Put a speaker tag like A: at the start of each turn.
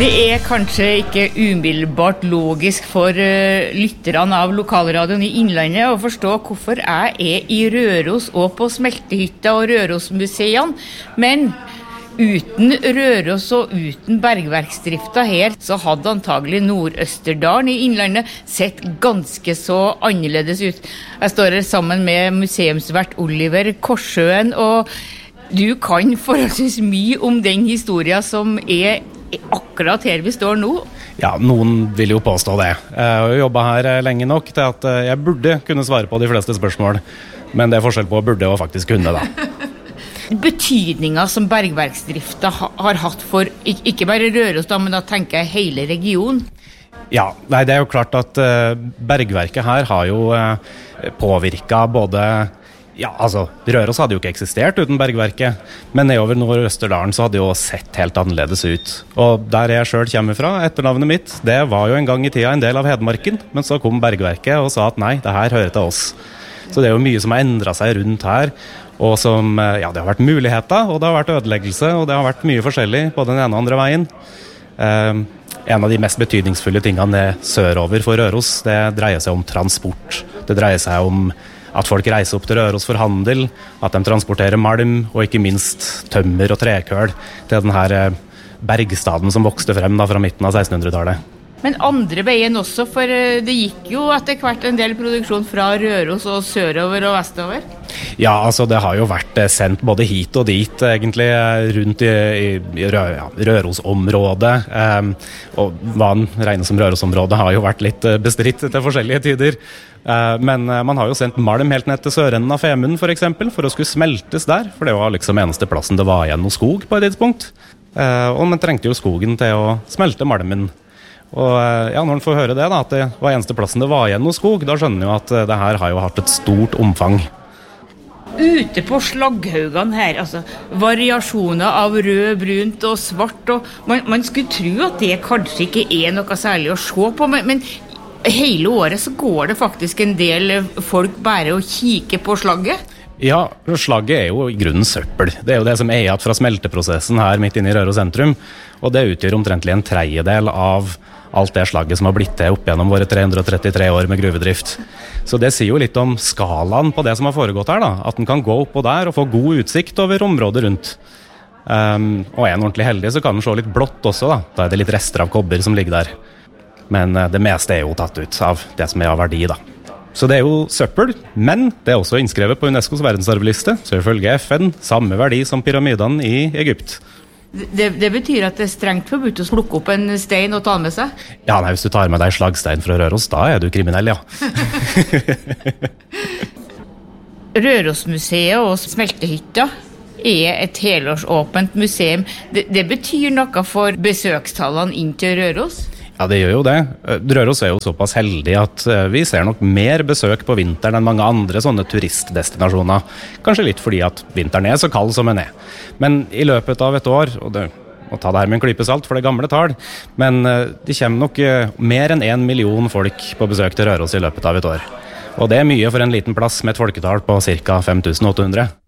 A: Det kanskje ikke umiddelbart logisk for lytterne av lokalradioen i Innlandet å forstå hvorfor jeg i Røros og på Smeltehytta og Rørosmuseene, men uten Røros og uten bergverksdrifta her, så hadde antagelig Nord-Østerdalen i Innlandet sett ganske så annerledes ut. Jeg står her sammen med museumsvert Oliver Korsøen, og du kan forholdsvis mye om den historien som akkurat her vi står nå.
B: Ja, noen vil jo påstå det. Jeg har jobbet her lenge nok til at jeg burde kunne svare på de fleste spørsmål, men det forskjell på burde og faktisk kunne da.
A: Betydningen som bergverksdrifta har hatt for, ikke bare Røros da, men da tenker jeg hele regionen.
B: Ja, nei, det jo klart at bergverket her har jo påvirket både. Ja, altså, Røros hadde jo ikke eksistert uten bergverket, men nedover Nord-Østerdalen så hadde det jo sett helt annerledes ut. Og der jeg selv kommer fra, etternavnet mitt, det var jo en gang i tida en del av Hedmarken, men så kom bergverket og sa at nei, det her hører til oss. Så det jo mye som har endret seg rundt her, og som, ja, det har vært muligheter, og det har vært ødeleggelse, og det har vært mye forskjellig på den ene og andre veien. En av de mest betydningsfulle tingene sørover for Røros, det dreier seg om transport. Det dreier seg om at folk reiser opp til Røros for handel, at de transporterer malm, og ikke minst tømmer og trekøl til denne bergstaden som vokste frem da, fra midten av 1600-tallet.
A: Men andre veien også, for det gikk jo etter hvert en del produksjon fra Røros og sørover og vestover.
B: Ja, altså det har jo vært sendt både hit og dit, egentlig, rundt i Rørosområdet. Og hva en regner som Rørosområdet har jo vært litt bestridt til forskjellige tider. Men man har jo sendt malm helt ned til sørenden av Femund, for eksempel, for å skulle smeltes der, for det var liksom eneste plassen det var igjen noe skog på et tidspunkt. Og man trengte jo skogen til å smelte malmen. Og ja, når man får høre det da, at det var eneste plassen det var igjen noe skog, da skjønner man jo at det her har jo hatt et stort omfang.
A: Ute på slagghaugene her, altså variasjoner av rød, brunt og svart, og man skulle tro at det kanskje ikke noe særlig å se på, men hele året så går det faktisk en del folk bare og kikker på slagget.
B: Ja, slagget jo i grunnen søppel. Det jo det som igjen fra smelteprosessen her midt inne i Røros sentrum, og det utgjør omtrentlig en tredjedel av alt det slagget som har blitt til opp gjennom våre 333 år med gruvedrift. Så det sier jo litt om skalaen på det som har foregått her da, at den kan gå opp og der og få god utsikt over området rundt. Og en ordentlig heldig så kan den se litt blått også da, da det litt rester av kobber som ligger der. Men det meste jo tatt ut av det som av verdi da. Så det jo søppel, men det også innskrevet på UNESCOs verdensarvliste, så ifølge FN samme verdi som pyramidene i Egypt.
A: Det betyr at det strengt forbudt å plukke opp en stein og ta med seg?
B: Ja, nei, hvis du tar med deg slagstein fra Røros, da du kriminell, ja.
A: Rørosmuseet og Smeltehytta et helårsåpent museum. Det betyr noe for besøkstallene inn til Røros?
B: Ja, det gjør jo det. Røros jo såpass heldig at vi ser nok mer besøk på vinteren enn mange andre sånne turistdestinasjoner. Kanskje litt fordi at vinteren så kald som den Men i løpet av et år, og det må ta det her med en klype salt for det gamle tall, men det kommer nok mer enn 1 million folk på besøk til Røros i løpet av et år. Og det mye for en liten plass med et folketall på ca. 5800.